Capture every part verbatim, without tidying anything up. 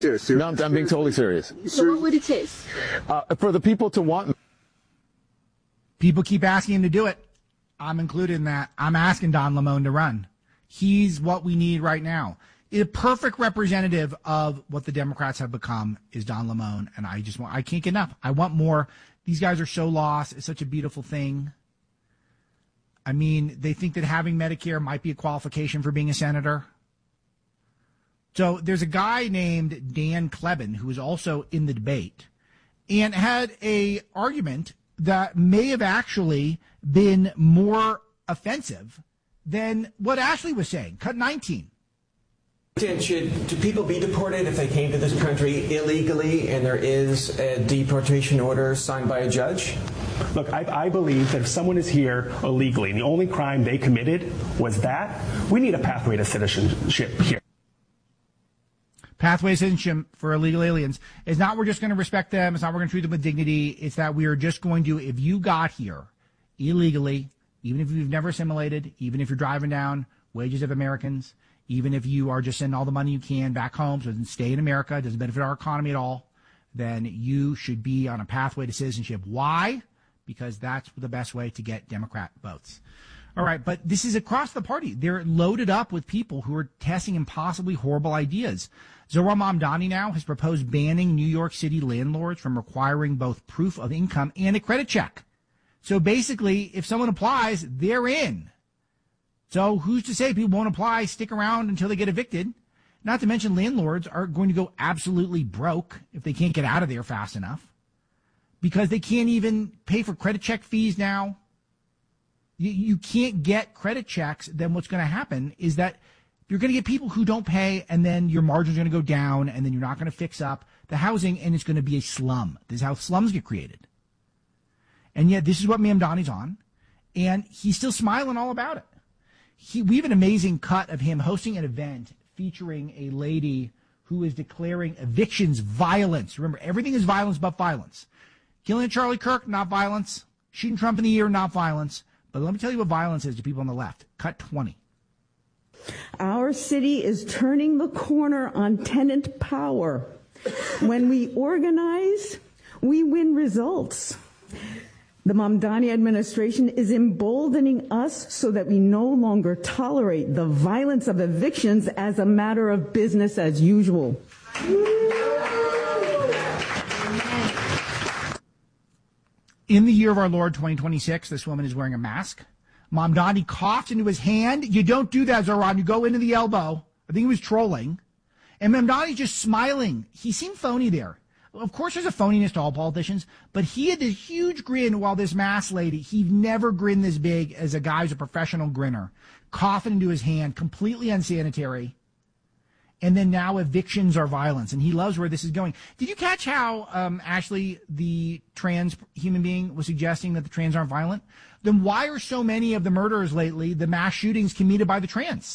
Serious, No, I'm, I'm being totally serious. So what would it take? Uh, for the people to want... People keep asking him to do it. I'm included in that. I'm asking Don Lemon to run. He's what we need right now. A perfect representative of what the Democrats have become is Don Lemon, and I just want, I can't get enough. I want more. These guys are so lost. It's such a beautiful thing. I mean, they think that having Medicare might be a qualification for being a senator. So there's a guy named Dan Kleben who was also in the debate and had a argument that may have actually been more offensive than what Ashley was saying. Cut nineteen. Should, do people be deported if they came to this country illegally and there is a deportation order signed by a judge? Look, I, I believe that if someone is here illegally and the only crime they committed was that, we need a pathway to citizenship here. Pathway to citizenship for illegal aliens is not we're just going to respect them. It's not we're going to treat them with dignity. It's that we are just going to, if you got here illegally, even if you've never assimilated, even if you're driving down wages of Americans, even if you are just sending all the money you can back home so it doesn't stay in America, it doesn't benefit our economy at all, then you should be on a pathway to citizenship. Why? Because that's the best way to get Democrat votes. All right, but this is across the party. They're loaded up with people who are testing impossibly horrible ideas. Zohran Mamdani now has proposed banning New York City landlords from requiring both proof of income and a credit check. So basically, if someone applies, they're in. So who's to say people won't apply, stick around until they get evicted? Not to mention landlords are going to go absolutely broke if they can't get out of there fast enough because they can't even pay for credit check fees now. You, you can't get credit checks. Then what's going to happen is that you're going to get people who don't pay, and then your margins are going to go down, and then you're not going to fix up the housing, and it's going to be a slum. This is how slums get created. And yet this is what Mamdani's on, and he's still smiling all about it. He, we have an amazing cut of him hosting an event featuring a lady who is declaring evictions violence. Remember, everything is violence but violence. Killing Charlie Kirk, not violence. Shooting Trump in the ear, not violence. But let me tell you what violence is to people on the left. Cut twenty. Our city is turning the corner on tenant power. When we organize, we win results. The Mamdani administration is emboldening us so that we no longer tolerate the violence of evictions as a matter of business as usual. In the year of our Lord twenty twenty-six, this woman is wearing a mask. Mamdani coughed into his hand. You don't do that, Zohran. You go into the elbow. I think he was trolling. And Mamdani's just smiling. He seemed phony there. Of course, there's a phoniness to all politicians, but he had this huge grin while this masked lady, he never grinned this big as a guy who's a professional grinner, coughing into his hand, completely unsanitary. And then now evictions are violence, and he loves where this is going. Did you catch how um, Ashley, the trans human being, was suggesting that the trans aren't violent? Then why are so many of the murders lately, the mass shootings committed by the trans?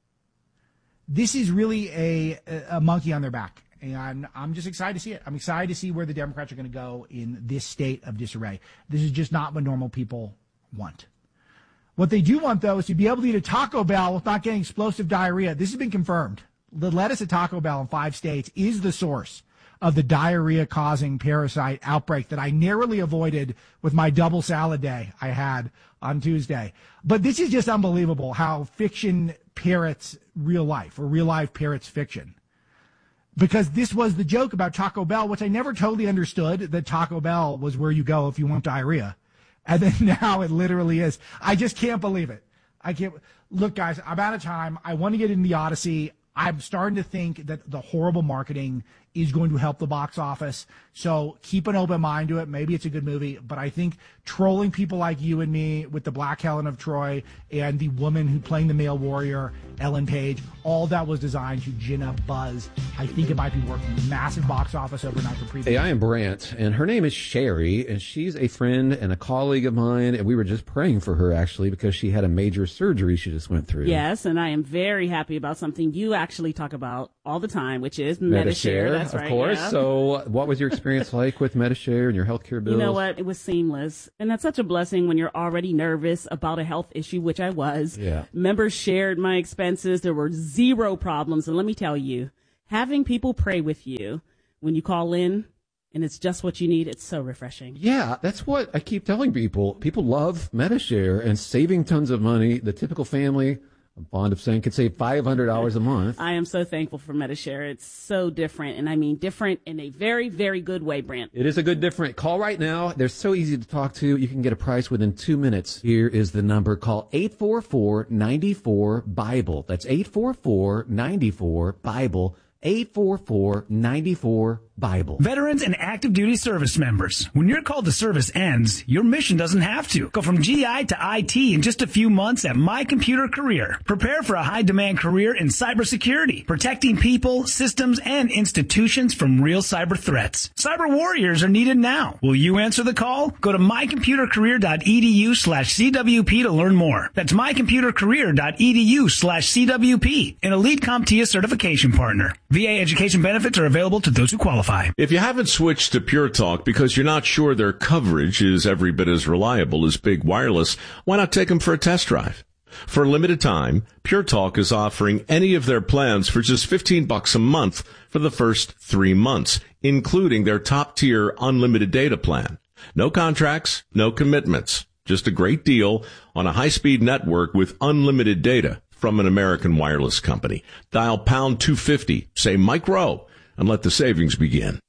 This is really a, a monkey on their back. And I'm just excited to see it. I'm excited to see where the Democrats are going to go in this state of disarray. This is just not what normal people want. What they do want, though, is to be able to eat a Taco Bell with not getting explosive diarrhea. This has been confirmed. The lettuce at Taco Bell in five states is the source of the diarrhea-causing parasite outbreak that I narrowly avoided with my double salad day I had on Tuesday. But this is just unbelievable how fiction parrots real life, or real life parrots fiction. Because this was the joke about Taco Bell, which I never totally understood, that Taco Bell was where you go if you want diarrhea. And then now it literally is. I just can't believe it. I can't. Look, guys, I'm out of time. I want to get in the Odyssey. I'm starting to think that the horrible marketing is going to help the box office. So keep an open mind to it. Maybe it's a good movie, but I think trolling people like you and me with the Black Helen of Troy and the woman who playing the male warrior, Ellen Page, all that was designed to gin up buzz. I think it might be working. Massive box office overnight for preview. Hey, I am Brant, and her name is Sherry, and she's a friend and a colleague of mine, and we were just praying for her, actually, because she had a major surgery she just went through. Yes, and I am very happy about something you actually talk about all the time, which is Medi-Share. That's of right, course. yeah. So what was your experience like with Medi-Share and your healthcare bills? You know what? It was seamless. And that's such a blessing when you're already nervous about a health issue, which I was. Yeah. Members shared my expenses. There were zero problems. And let me tell you, having people pray with you when you call in, and it's just what you need, it's so refreshing. Yeah, that's what I keep telling people. People love Medi-Share and saving tons of money. The typical family, I'm fond of saying, could save five hundred dollars a month. I am so thankful for Medi-Share. It's so different, and I mean different in a very, very good way, Brent. It is a good different. Call right now. They're so easy to talk to. You can get a price within two minutes. Here is the number. Call eight four four, nine four, BIBLE. That's eight four four, nine four, BIBLE. eight four four, nine four, BIBLE. Veterans and active duty service members, when your call to service ends, your mission doesn't have to. Go from G I to I T in just a few months at My Computer Career. Prepare for a high-demand career in cybersecurity, protecting people, systems, and institutions from real cyber threats. Cyber warriors are needed now. Will you answer the call? Go to mycomputercareer.edu slash CWP to learn more. That's mycomputercareer.edu slash CWP, an elite CompTIA certification partner. V A education benefits are available to those who qualify. If you haven't switched to Pure Talk because you're not sure their coverage is every bit as reliable as Big Wireless, why not take them for a test drive? For a limited time, Pure Talk is offering any of their plans for just fifteen bucks a month for the first three months, including their top-tier unlimited data plan. No contracts, no commitments, just a great deal on a high-speed network with unlimited data from an American wireless company. Dial pound two fifty, say Mike Rowe, and let the savings begin.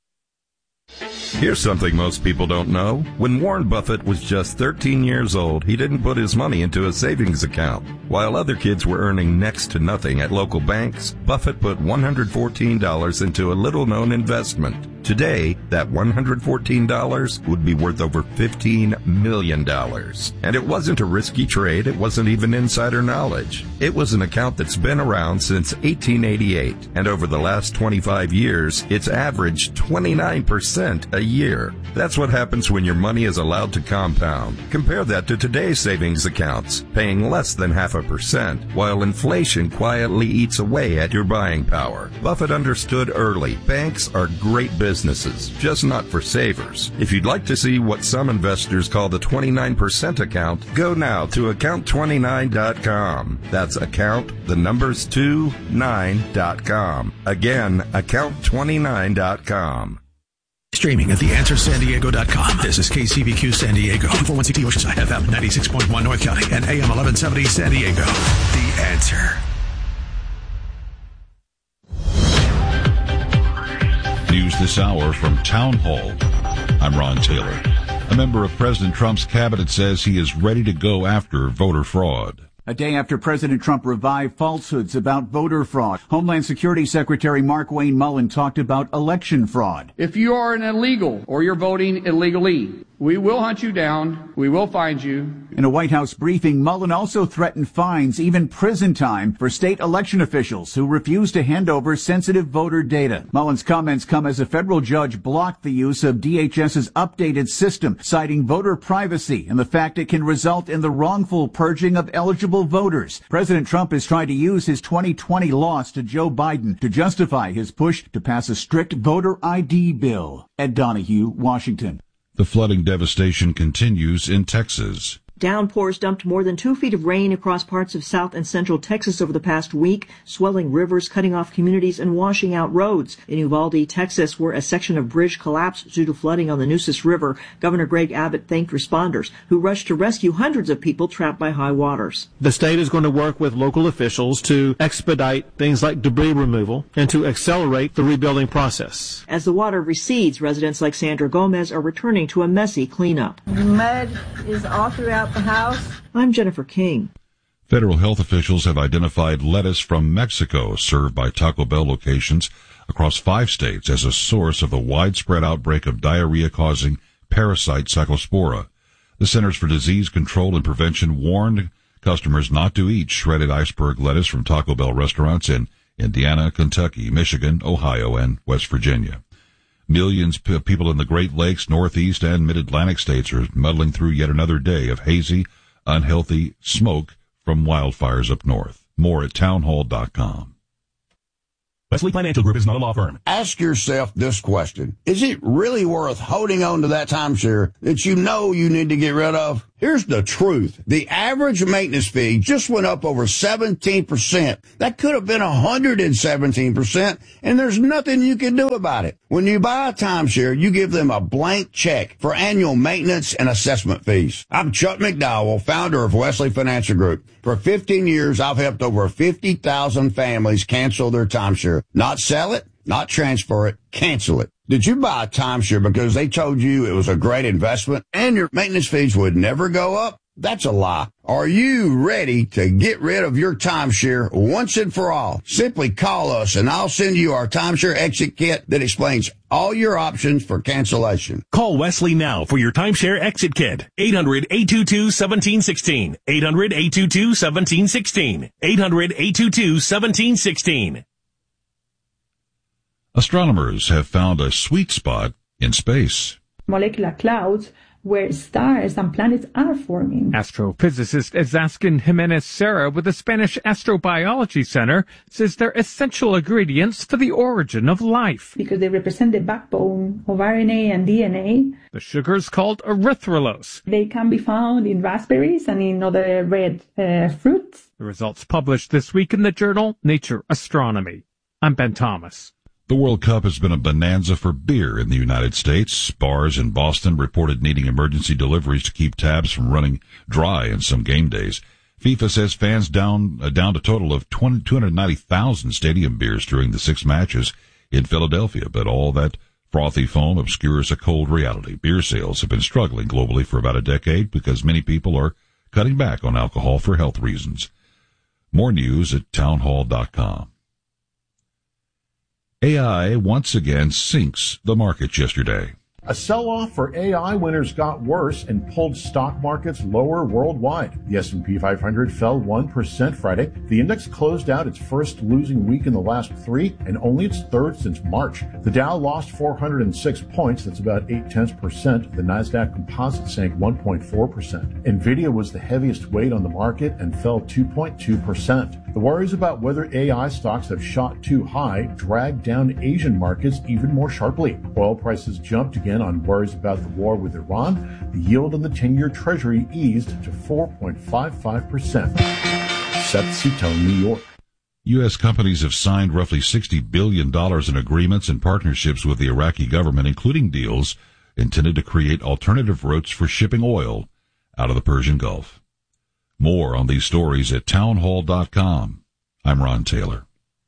Here's something most people don't know. When Warren Buffett was just thirteen years old, he didn't put his money into a savings account. While other kids were earning next to nothing at local banks, Buffett put one hundred fourteen dollars into a little-known investment. Today, that one hundred fourteen dollars would be worth over fifteen million dollars. And it wasn't a risky trade. It wasn't even insider knowledge. It was an account that's been around since eighteen eighty-eight. And over the last twenty-five years, it's averaged twenty-nine percent a year. That's what happens when your money is allowed to compound. Compare that to today's savings accounts, paying less than half a percent, while inflation quietly eats away at your buying power. Buffett understood early. Banks are great businesses, just not for savers. If you'd like to see what some investors call the twenty-nine percent account, go now to account twenty-nine dot com. That's account, the numbers two, nine dot com. Again, account twenty-nine dot com. Streaming at the answer san diego dot com. This is K C B Q San Diego, four one six Oceanside, F M ninety-six point one North County, and A M eleven seventy San Diego. The Answer. News this hour from Town Hall. I'm Ron Taylor. A member of President Trump's cabinet says he is ready to go after voter fraud. A day after President Trump revived falsehoods about voter fraud, Homeland Security Secretary Mark Wayne Mullen talked about election fraud. If you are an illegal or you're voting illegally, we will hunt you down. We will find you. In a White House briefing, Mullen also threatened fines, even prison time, for state election officials who refuse to hand over sensitive voter data. Mullen's comments come as a federal judge blocked the use of DHS's updated system, citing voter privacy and the fact it can result in the wrongful purging of eligible voters. President Trump is trying to use his twenty twenty loss to Joe Biden to justify his push to pass a strict voter I D bill. Ed Donahue, Washington. The flooding devastation continues in Texas. Downpours dumped more than two feet of rain across parts of south and central Texas over the past week, swelling rivers, cutting off communities, and washing out roads. In Uvalde, Texas, where a section of bridge collapsed due to flooding on the Nueces River, Governor Greg Abbott thanked responders who rushed to rescue hundreds of people trapped by high waters. The state is going to work with local officials to expedite things like debris removal and to accelerate the rebuilding process. As the water recedes, residents like Sandra Gomez are returning to a messy cleanup. The mud is all throughout the house. I'm Jennifer King. Federal health officials have identified lettuce from Mexico served by Taco Bell locations across five states as a source of a widespread outbreak of diarrhea-causing parasite Cyclospora. The Centers for Disease Control and Prevention warned customers not to eat shredded iceberg lettuce from Taco Bell restaurants in Indiana, Kentucky, Michigan, Ohio, and West Virginia. Millions of people in the Great Lakes, Northeast, and Mid-Atlantic states are muddling through yet another day of hazy, unhealthy smoke from wildfires up north. More at townhall dot com. Wesley Financial Group is not a law firm. Ask yourself this question. Is it really worth holding on to that timeshare that you know you need to get rid of? Here's the truth. The average maintenance fee just went up over seventeen percent. That could have been one hundred seventeen percent, and there's nothing you can do about it. When you buy a timeshare, you give them a blank check for annual maintenance and assessment fees. I'm Chuck McDowell, founder of Wesley Financial Group. For fifteen years, I've helped over fifty thousand families cancel their timeshare. Not sell it, not transfer it, cancel it. Did you buy a timeshare because they told you it was a great investment and your maintenance fees would never go up? That's a lie. Are you ready to get rid of your timeshare once and for all? Simply call us and I'll send you our timeshare exit kit that explains all your options for cancellation. Call Wesley now for your timeshare exit kit. eight hundred, eight two two, one seven one six. eight hundred, eight two two, one seven one six. eight hundred, eight two two, one seven one six. Astronomers have found a sweet spot in space. Molecular clouds where stars and planets are forming. Astrophysicist Ezaskin Jimenez Serra with the Spanish Astrobiology Center says they're essential ingredients for the origin of life. Because they represent the backbone of R N A and D N A. The sugar's called erythrulose. They can be found in raspberries and in other red uh, fruits. The results published this week in the journal Nature Astronomy. I'm Ben Thomas. The World Cup has been a bonanza for beer in the United States. Bars in Boston reported needing emergency deliveries to keep tabs from running dry in some game days. FIFA says fans down uh, downed a total of two hundred ninety thousand stadium beers during the six matches in Philadelphia, but all that frothy foam obscures a cold reality. Beer sales have been struggling globally for about a decade because many people are cutting back on alcohol for health reasons. More news at townhall dot com. A I once again sinks the markets yesterday. A sell-off for A I winners got worse and pulled stock markets lower worldwide. The S and P five hundred fell one percent Friday. The index closed out its first losing week in the last three and only its third since March. The Dow lost four hundred six points. That's about eight tenths percent. The Nasdaq Composite sank one point four percent. Nvidia was the heaviest weight on the market and fell two point two percent. The worries about whether A I stocks have shot too high dragged down Asian markets even more sharply. Oil prices jumped again on worries about the war with Iran. The yield on the ten-year Treasury eased to four point five five percent. Seth Citone, New York. U S companies have signed roughly sixty billion dollars in agreements and partnerships with the Iraqi government, including deals intended to create alternative routes for shipping oil out of the Persian Gulf. More on these stories at townhall dot com. I'm Ron Taylor.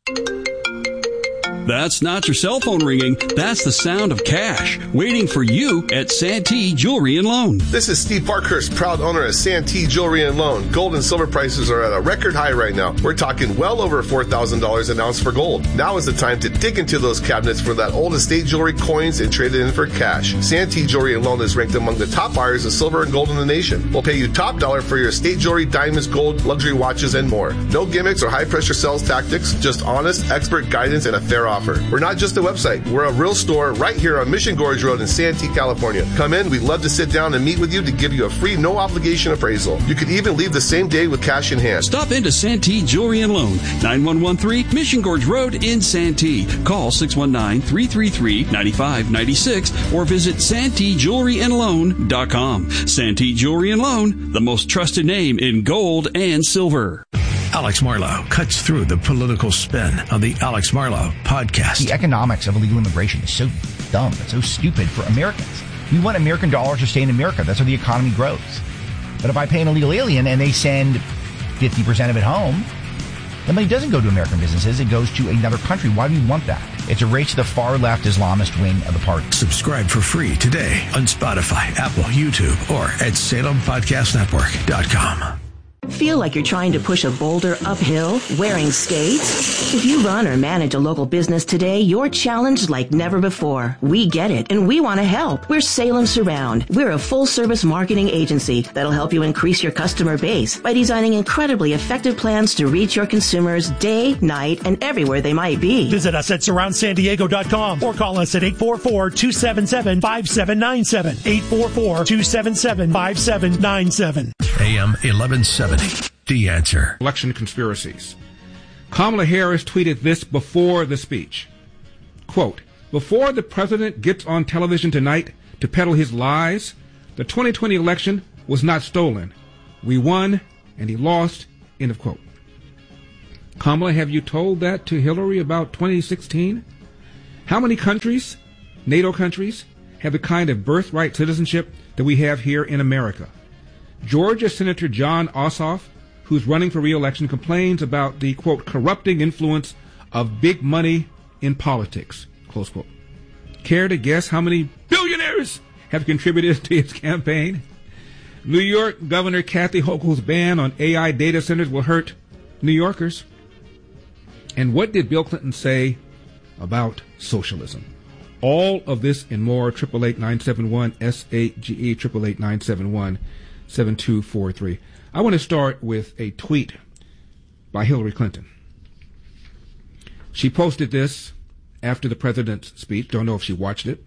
That's not your cell phone ringing. That's the sound of cash waiting for you at Santee Jewelry and Loan. This is Steve Parkhurst, proud owner of Santee Jewelry and Loan. Gold and silver prices are at a record high right now. We're talking well over four thousand dollars an ounce for gold. Now is the time to dig into those cabinets for that old estate jewelry coins and trade it in for cash. Santee Jewelry and Loan is ranked among the top buyers of silver and gold in the nation. We'll pay you top dollar for your estate jewelry, diamonds, gold, luxury watches, and more. No gimmicks or high-pressure sales tactics, just honest, expert guidance and a fair offer. We're not just a website. We're a real store right here on Mission Gorge Road in Santee, California. Come in. We'd love to sit down and meet with you to give you a free, no-obligation appraisal. You could even leave the same day with cash in hand. Stop into Santee Jewelry and Loan, nine one one three Mission Gorge Road in Santee. Call six one nine, three three three, nine five nine six or visit Santee Jewelry and Loan dot com. Santee Jewelry and Loan, the most trusted name in gold and silver. Alex Marlow cuts through the political spin on the Alex Marlow podcast. The economics of illegal immigration is so dumb. It's so stupid for Americans. We want American dollars to stay in America. That's how the economy grows. But if I pay an illegal alien and they send fifty percent of it home, the money doesn't go to American businesses. It goes to another country. Why do we want that? It's a race to the far left Islamist wing of the party. Subscribe for free today on Spotify, Apple, YouTube, or at Salem Podcast Network dot com. Feel like you're trying to push a boulder uphill wearing skates? If you run or manage a local business today, you're challenged like never before. We get it, and we want to help. We're Salem Surround. We're a full-service marketing agency that'll help you increase your customer base by designing incredibly effective plans to reach your consumers day, night, and everywhere they might be. Visit us at surround san diego dot com or call us at eight four four, two seven seven, five seven nine seven. eight four four, two seven seven, five seven nine seven. A M eleven seventy. The Answer. Election conspiracies. Kamala Harris tweeted this before the speech. Quote, before the president gets on television tonight to peddle his lies, the twenty twenty election was not stolen. We won and he lost, end of quote. Kamala, have you told that to Hillary about twenty sixteen? How many countries, NATO countries, have the kind of birthright citizenship that we have here in America? Georgia Senator Jon Ossoff, who's running for re-election, complains about the, quote, corrupting influence of big money in politics, close quote. Care to guess how many billionaires have contributed to his campaign? New York Governor Kathy Hochul's ban on A I data centers will hurt New Yorkers. And what did Bill Clinton say about socialism? All of this and more, eight eight eight, nine seven one, S A G E, eight eight eight, nine seven one, seven two four three. I want to start with a tweet by Hillary Clinton. She posted this after the president's speech. Don't know if she watched it.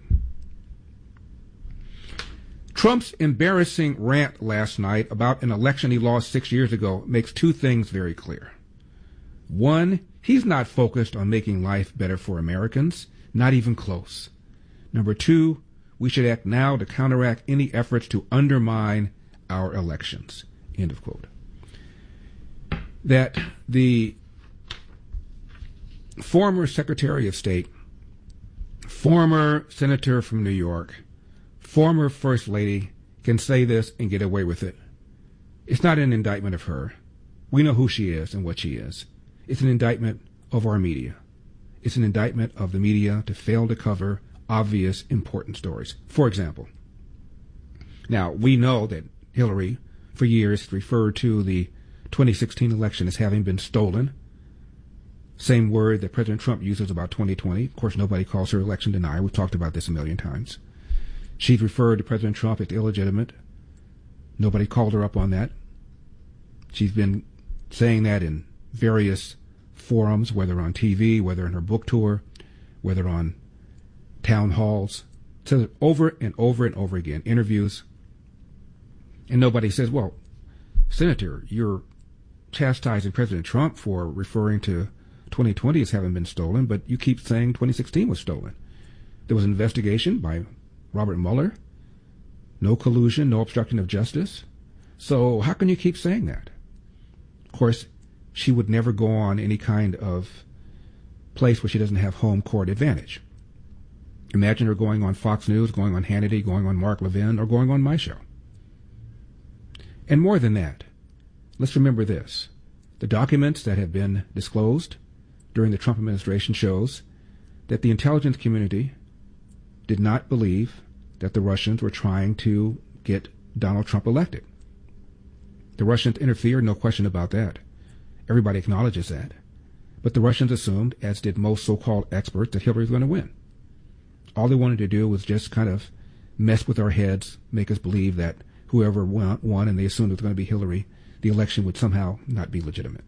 Trump's embarrassing rant last night about an election he lost six years ago makes two things very clear. One, he's not focused on making life better for Americans, not even close. Number two, we should act now to counteract any efforts to undermine our elections. End of quote. That the former Secretary of State, former senator from New York, former First Lady can say this and get away with it. It's not an indictment of her. We know who she is and what she is. It's an indictment of our media. It's an indictment of the media to fail to cover obvious, important stories. For example, now we know that Hillary, for years, referred to the twenty sixteen election as having been stolen. Same word that President Trump uses about twenty twenty. Of course, nobody calls her election denier. We've talked about this a million times. She's referred to President Trump as illegitimate. Nobody called her up on that. She's been saying that in various forums, whether on T V, whether in her book tour, whether on town halls. Says it over and over and over again, interviews. And nobody says, well, Senator, you're chastising President Trump for referring to twenty twenty as having been stolen, but you keep saying twenty sixteen was stolen. There was an investigation by Robert Mueller. No collusion, no obstruction of justice. So how can you keep saying that? Of course, she would never go on any kind of place where she doesn't have home court advantage. Imagine her going on Fox News, going on Hannity, going on Mark Levin, or going on my show. And more than that, let's remember this. The documents that have been disclosed during the Trump administration shows that the intelligence community did not believe that the Russians were trying to get Donald Trump elected. The Russians interfered, no question about that. Everybody acknowledges that. But the Russians assumed, as did most so-called experts, that Hillary was going to win. All they wanted to do was just kind of mess with our heads, make us believe that whoever won, won and they assumed it was going to be Hillary, the election would somehow not be legitimate.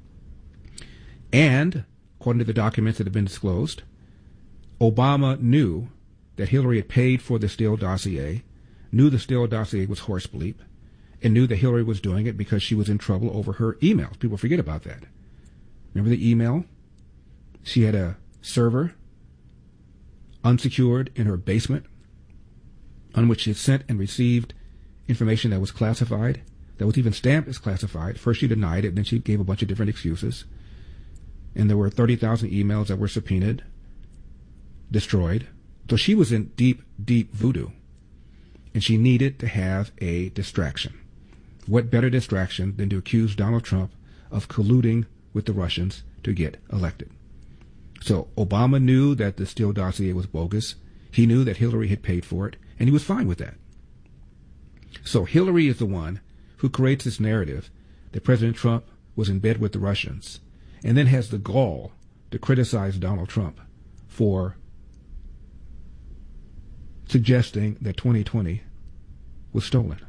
And, according to the documents that have been disclosed, Obama knew that Hillary had paid for the Steele dossier, knew the Steele dossier was horse bleep, and knew that Hillary was doing it because she was in trouble over her emails. People forget about that. Remember the email? She had a server unsecured in her basement on which she had sent and received information that was classified, that was even stamped as classified. First she denied it, then she gave a bunch of different excuses. And there were thirty thousand emails that were subpoenaed, destroyed. So she was in deep, deep voodoo. And she needed to have a distraction. What better distraction than to accuse Donald Trump of colluding with the Russians to get elected? So Obama knew that the Steele dossier was bogus. He knew that Hillary had paid for it, and he was fine with that. So Hillary is the one who creates this narrative that President Trump was in bed with the Russians, and then has the gall to criticize Donald Trump for suggesting that twenty twenty was stolen.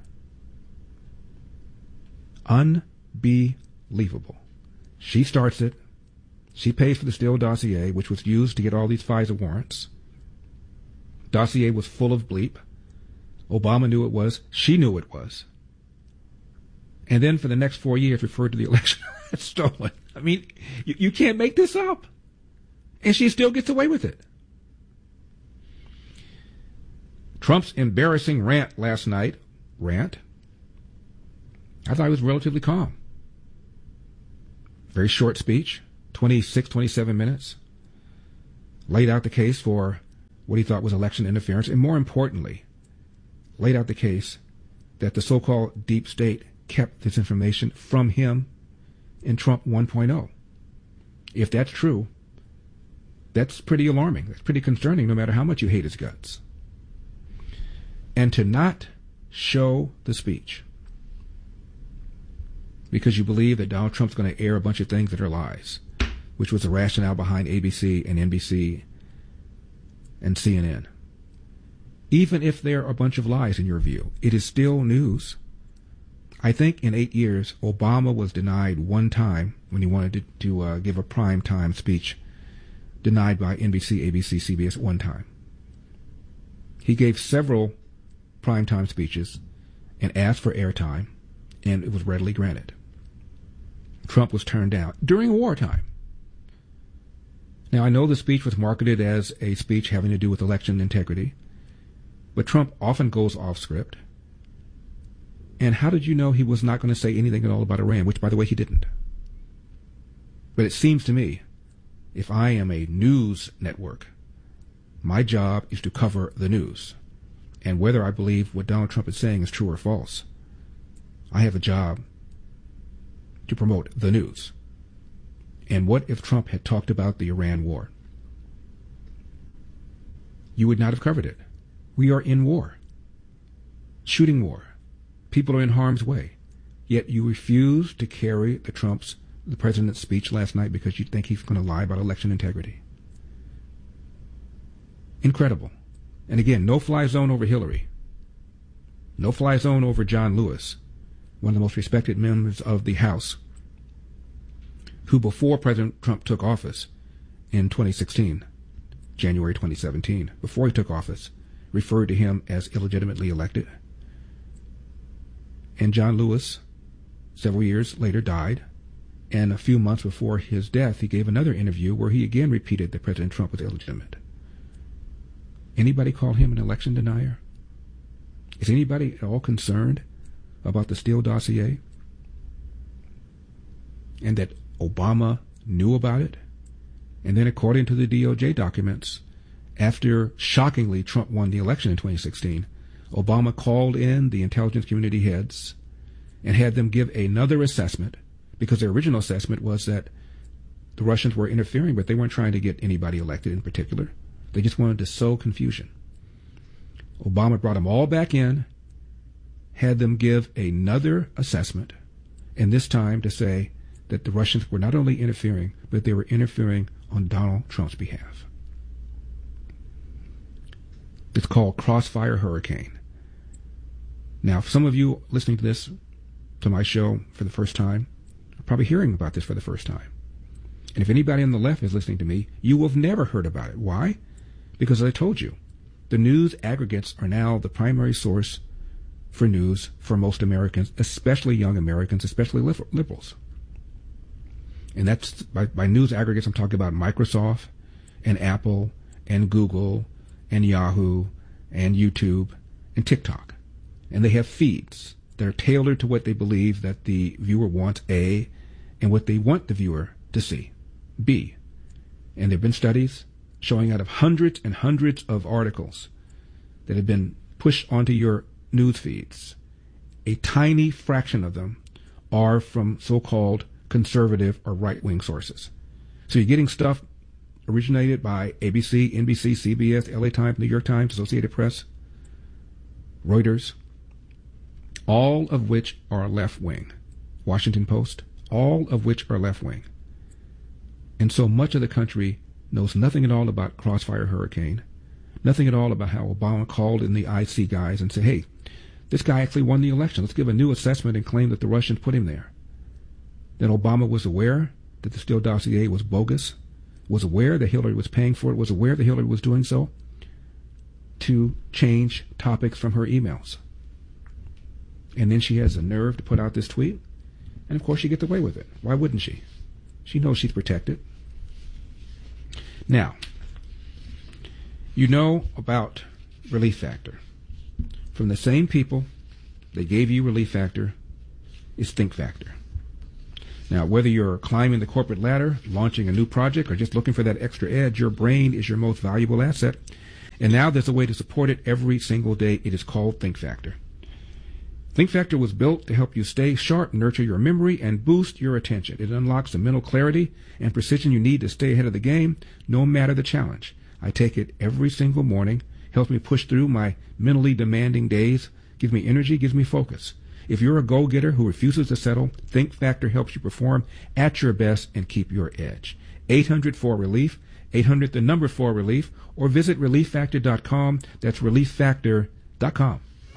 Unbelievable. She starts it. She pays for the Steele dossier, which was used to get all these FISA warrants. Dossier was full of bleep. Obama knew it was. She knew it was. And then for the next four years referred to the election as stolen. I mean, you, you can't make this up. And she still gets away with it. Trump's embarrassing rant last night, rant, I thought he was relatively calm. Very short speech, twenty-six, twenty-seven minutes. Laid out the case for what he thought was election interference, and more importantly, laid out the case that the so-called deep state kept this information from him in Trump one point oh. If that's true, that's pretty alarming. That's pretty concerning, no matter how much you hate his guts. And to not show the speech because you believe that Donald Trump's going to air a bunch of things that are lies, which was the rationale behind A B C and N B C and C N N. Even if they're a bunch of lies in your view, it is still news. I think in eight years, Obama was denied one time when he wanted to, to uh, give a prime time speech, denied by N B C, A B C, C B S one time. He gave several primetime speeches and asked for airtime, and it was readily granted. Trump was turned down during wartime. Now, I know the speech was marketed as a speech having to do with election integrity, but Trump often goes off script. And how did you know he was not going to say anything at all about Iran, which, by the way, he didn't? But it seems to me, if I am a news network, my job is to cover the news. And whether I believe what Donald Trump is saying is true or false, I have a job to promote the news. And what if Trump had talked about the Iran war? You would not have covered it. We are in war. Shooting war. People are in harm's way. Yet you refuse to carry the Trump's, the president's speech last night because you think he's going to lie about election integrity. Incredible. And again, no-fly zone over Hillary. No-fly zone over John Lewis, one of the most respected members of the House, who before President Trump took office in twenty sixteen, January twenty seventeen, before he took office, referred to him as illegitimately elected. And John Lewis, several years later, died. And a few months before his death, he gave another interview where he again repeated that President Trump was illegitimate. Anybody call him an election denier? Is anybody at all concerned about the Steele dossier? And that Obama knew about it? And then according to the D O J documents, after shockingly Trump won the election in twenty sixteen, Obama called in the intelligence community heads and had them give another assessment, because their original assessment was that the Russians were interfering, but they weren't trying to get anybody elected in particular. They just wanted to sow confusion. Obama brought them all back in, had them give another assessment, and this time to say that the Russians were not only interfering, but they were interfering on Donald Trump's behalf. It's called Crossfire Hurricane. Now, some of you listening to this, to my show for the first time, are probably hearing about this for the first time. And if anybody on the left is listening to me, you will have never heard about it. Why? Because as I told you, the news aggregates are now the primary source for news for most Americans, especially young Americans, especially liberals. And that's, by, by news aggregates, I'm talking about Microsoft and Apple and Google and Yahoo and YouTube and TikTok. And they have feeds that are tailored to what they believe that the viewer wants, A, and what they want the viewer to see, B. And there have been studies showing out of hundreds and hundreds of articles that have been pushed onto your news feeds, a tiny fraction of them are from so-called conservative or right-wing sources. So you're getting stuff originated by A B C, N B C, C B S, L A Times, New York Times, Associated Press, Reuters, all of which are left-wing. Washington Post, all of which are left-wing. And so much of the country knows nothing at all about Crossfire Hurricane, nothing at all about how Obama called in the I C guys and said, hey, this guy actually won the election. Let's give a new assessment and claim that the Russians put him there. That Obama was aware that the Steele dossier was bogus, was aware that Hillary was paying for it, was aware that Hillary was doing so to change topics from her emails. And then she has the nerve to put out this tweet, and of course she gets away with it. Why wouldn't she? She knows she's protected. Now, you know about Relief Factor from the same people that gave you Relief Factor is Think Factor. Now, whether you're climbing the corporate ladder, launching a new project, or just looking for that extra edge, your brain is your most valuable asset. And now there's a way to support it every single day. It is called Think Factor. Think Factor was built to help you stay sharp, nurture your memory, and boost your attention. It unlocks the mental clarity and precision you need to stay ahead of the game, no matter the challenge. I take it every single morning, helps me push through my mentally demanding days, gives me energy, gives me focus. If you're a go-getter who refuses to settle, Think Factor helps you perform at your best and keep your edge. eight hundred four relief, eight hundred the number four relief, or visit relief factor dot com. That's relief factor dot com.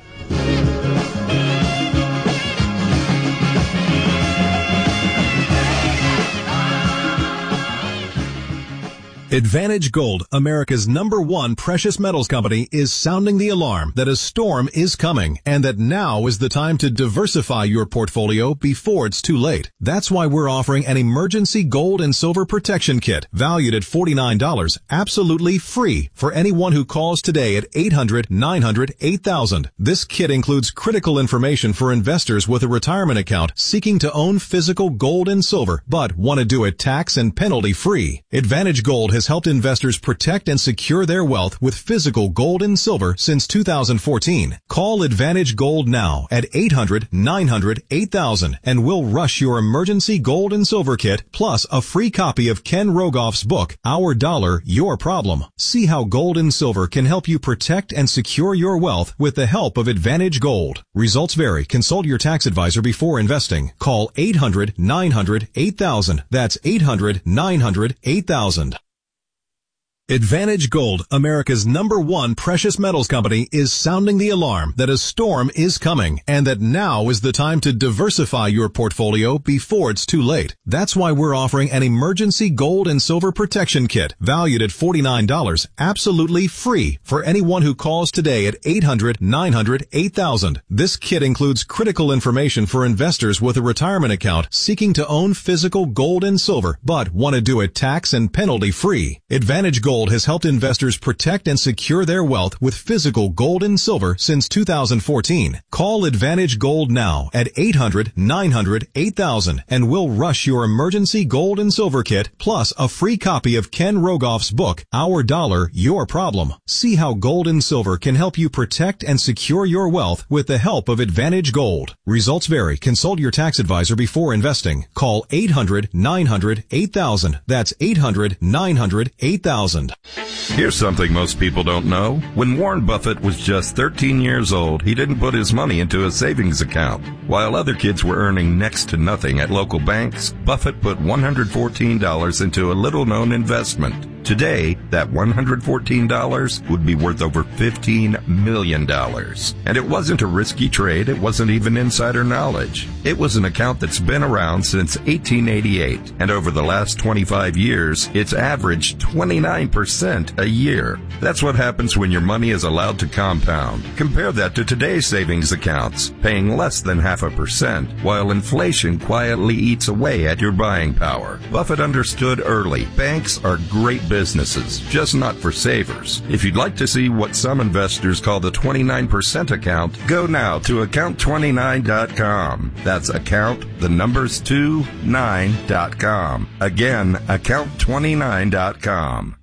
Advantage Gold, America's number one precious metals company, is sounding the alarm that a storm is coming and that now is the time to diversify your portfolio before it's too late. That's why we're offering an emergency gold and silver protection kit valued at forty-nine dollars, absolutely free for anyone who calls today at eight hundred nine hundred eight thousand. This kit includes critical information for investors with a retirement account seeking to own physical gold and silver but want to do it tax and penalty free. Advantage Gold has helped investors protect and secure their wealth with physical gold and silver since two thousand fourteen. Call Advantage Gold now at eight hundred nine hundred eight thousand and we'll rush your emergency gold and silver kit plus a free copy of Ken Rogoff's book, Our Dollar, Your Problem. See how gold and silver can help you protect and secure your wealth with the help of Advantage Gold. Results vary. Consult your tax advisor before investing. Call eight hundred nine hundred eight thousand. That's eight hundred nine hundred eight thousand. Advantage Gold, America's number one precious metals company, is sounding the alarm that a storm is coming and that now is the time to diversify your portfolio before it's too late. That's why we're offering an emergency gold and silver protection kit valued at forty-nine dollars, absolutely free for anyone who calls today at eight hundred nine hundred eight thousand. This kit includes critical information for investors with a retirement account seeking to own physical gold and silver but want to do it tax and penalty free. Advantage Gold has helped investors protect and secure their wealth with physical gold and silver since two thousand fourteen. Call Advantage Gold now at eight hundred nine hundred eight thousand and we'll rush your emergency gold and silver kit plus a free copy of Ken Rogoff's book, Our Dollar, Your Problem. See how gold and silver can help you protect and secure your wealth with the help of Advantage Gold. Results vary. Consult your tax advisor before investing. Call eight hundred nine hundred eight thousand. That's eight hundred nine hundred eight thousand. Here's something most people don't know. When Warren Buffett was just thirteen years old, he didn't put his money into a savings account. While other kids were earning next to nothing at local banks, Buffett put one hundred fourteen dollars into a little-known investment. Today, that one hundred fourteen dollars would be worth over fifteen million dollars. And it wasn't a risky trade. It wasn't even insider knowledge. It was an account that's been around since eighteen eighty-eight. And over the last twenty-five years, it's averaged twenty-nine percent a year. That's what happens when your money is allowed to compound. Compare that to today's savings accounts, paying less than half a percent, while inflation quietly eats away at your buying power. Buffett understood early. Banks are great businesses, just not for savers. If you'd like to see what some investors call the twenty-nine percent account, go now to account twenty-nine dot com. That's account, the numbers two, nine dot com. Again, account twenty-nine dot com.